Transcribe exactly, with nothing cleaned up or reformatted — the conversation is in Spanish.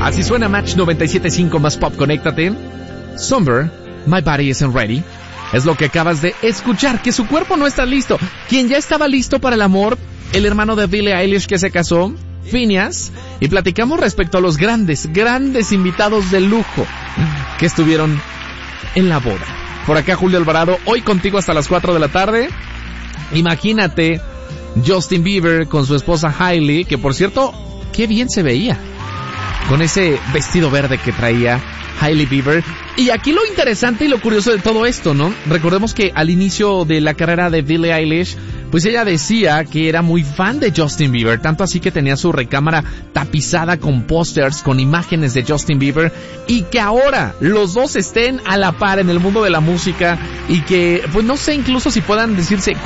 Así suena Match noventa y siete punto cinco más pop, conéctate. Somber, My Body Isn't Ready. Es lo que acabas de escuchar, que su cuerpo no está listo. Quien ya estaba listo para el amor, el hermano de Billie Eilish que se casó, Phineas, y platicamos respecto a los grandes, grandes invitados de lujo que estuvieron en la boda. Por acá Julio Alvarado, hoy contigo hasta las cuatro de la tarde. Imagínate Justin Bieber con su esposa Hailey, que por cierto, qué bien se veía con ese vestido verde que traía Hailey Bieber. Y aquí lo interesante y lo curioso de todo esto, ¿no? Recordemos que al inicio de la carrera de Billie Eilish, pues ella decía que era muy fan de Justin Bieber, tanto así que tenía su recámara tapizada con pósters, con imágenes de Justin Bieber, y que ahora los dos estén a la par en el mundo de la música y que, pues no sé incluso si puedan decirse